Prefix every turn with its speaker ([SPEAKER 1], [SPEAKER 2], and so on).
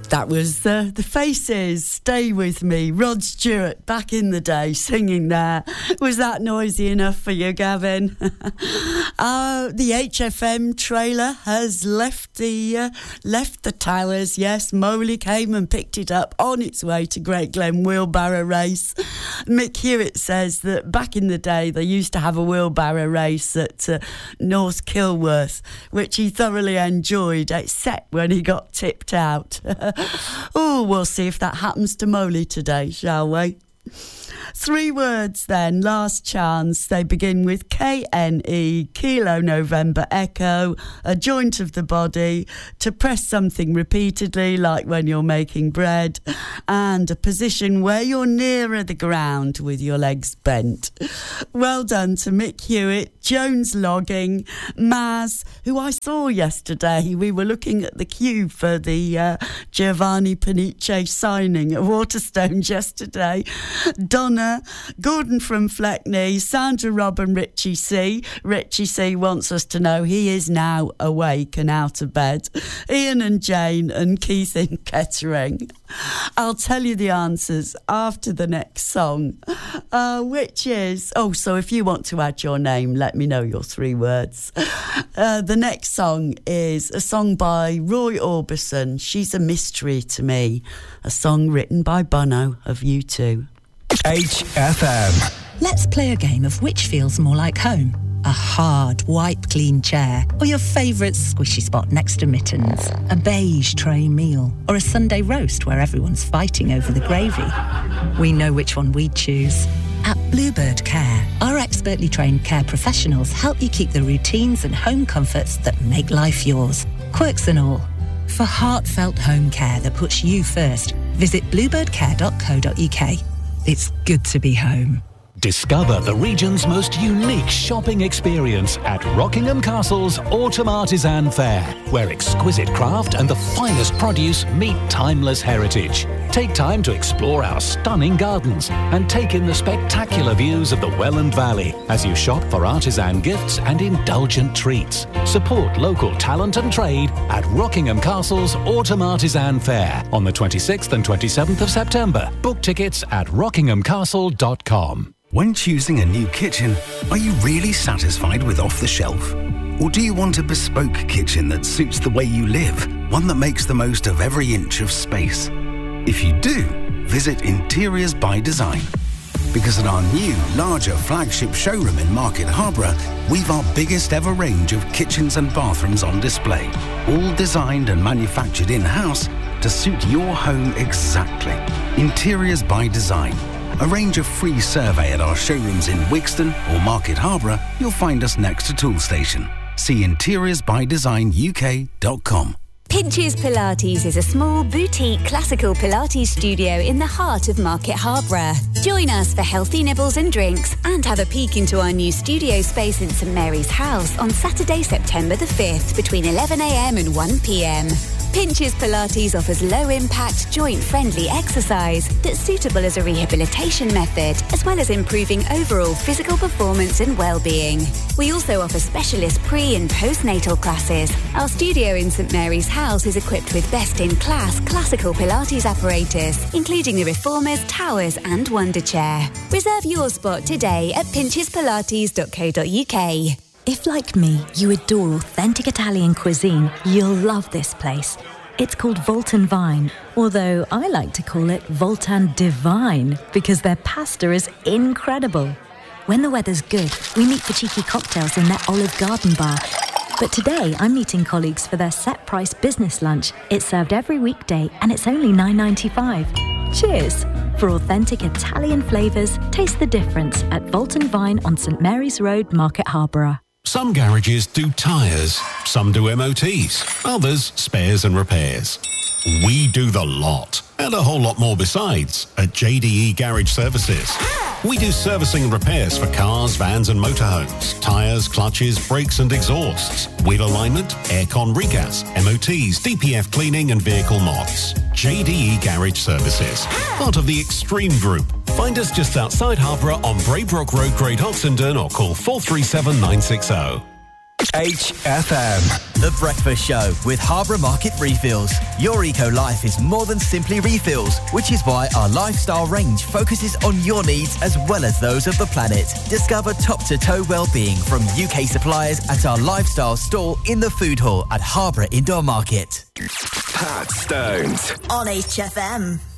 [SPEAKER 1] That was The Faces, Stay With Me. Rod Stewart, back in the day, singing there. Was that noisy enough for you, Gavin? The HFM trailer has left the towers. Yes, Moley came and picked it up on its way to Great Glen wheelbarrow race. Mick Hewitt says that back in the day they used to have a wheelbarrow race at North Kilworth, which he thoroughly enjoyed, except when he got tipped out. Oh, we'll see if that happens to Moley today, shall we? 3 words then, last chance. They begin with KNE, Kilo November Echo, a joint of the body, to press something repeatedly, like when you're making bread, and a position where you're nearer the ground with your legs bent. Well done to Mick Hewitt, Jones Logging, Maz, who I saw yesterday. We were looking at the queue for the Giovanni Panice signing at Waterstones yesterday. Donna, Gordon from Fleckney, Sandra, Rob and Richie C. Richie C wants us to know he is now awake and out of bed. Ian and Jane and Keith in Kettering. I'll tell you the answers after the next song, which is... Oh, so if you want to add your name, let me know your 3 words. The next song is a song by Roy Orbison, She's a Mystery to Me, a song written by Bono of U2.
[SPEAKER 2] HFM.
[SPEAKER 3] Let's play a game of which feels more like home. A hard, wipe-clean chair, or your favourite squishy spot next to mittens. A beige tray meal, or a Sunday roast where everyone's fighting over the gravy. We know which one we'd choose. At Bluebird Care, our expertly trained care professionals help you keep the routines and home comforts that make life yours. Quirks and all. For heartfelt home care that puts you first, visit bluebirdcare.co.uk. It's good to be home.
[SPEAKER 4] Discover the region's most unique shopping experience at Rockingham Castle's Autumn Artisan Fair, where exquisite craft and the finest produce meet timeless heritage. Take time to explore our stunning gardens and take in the spectacular views of the Welland Valley as you shop for artisan gifts and indulgent treats. Support local talent and trade at Rockingham Castle's Autumn Artisan Fair on the 26th and 27th of September. Book tickets at rockinghamcastle.com.
[SPEAKER 2] When choosing a new kitchen, are you really satisfied with off the shelf? Or do you want a bespoke kitchen that suits the way you live, one that makes the most of every inch of space? If you do, visit Interiors by Design. Because at our new, larger flagship showroom in Market Harborough, we've our biggest ever range of kitchens and bathrooms on display, all designed and manufactured in-house to suit your home exactly. Interiors by Design. Arrange a free survey at our showrooms in Wigston or Market Harborough. You'll find us next to Toolstation. See interiorsbydesignuk.com.
[SPEAKER 5] Pinches Pilates is a small, boutique, classical Pilates studio in the heart of Market Harborough. Join us for healthy nibbles and drinks and have a peek into our new studio space in St Mary's House on Saturday, September the 5th between 11am and 1pm. Pinches Pilates offers low-impact, joint-friendly exercise that's suitable as a rehabilitation method, as well as improving overall physical performance and well-being. We also offer specialist pre- and postnatal classes. Our studio in St Mary's House is equipped with best-in-class classical Pilates apparatus, including the Reformers, Towers and Wonder Chair. Reserve your spot today at pinchespilates.co.uk.
[SPEAKER 6] If, like me, you adore authentic Italian cuisine, you'll love this place. It's called Voltan Vine, although I like to call it Voltan Divine because their pasta is incredible. When the weather's good, we meet for cheeky cocktails in their Olive Garden bar. But today, I'm meeting colleagues for their set-price business lunch. It's served every weekday and it's only $9.95. Cheers! For authentic Italian flavours, taste the difference at Voltan Vine on St Mary's Road, Market Harborough.
[SPEAKER 7] Some garages do tyres, some do MOTs, others spares and repairs. We do the lot, and a whole lot more besides, at JDE Garage Services. We do servicing and repairs for cars, vans and motorhomes, tyres, clutches, brakes and exhausts, wheel alignment, aircon regas, MOTs, DPF cleaning and vehicle mods. JDE Garage Services, part of the Extreme Group. Find us just outside Harborough on Braybrook Road, Great Oxenden, or call 437 960.
[SPEAKER 8] HFM. The Breakfast Show with Harbour Market Refills. Your eco-life is more than simply refills, which is why our lifestyle range focuses on your needs as well as those of the planet. Discover top-to-toe well-being from UK suppliers at our lifestyle store in the food hall at Harbour Indoor Market.
[SPEAKER 9] Pat Stones
[SPEAKER 10] on HFM.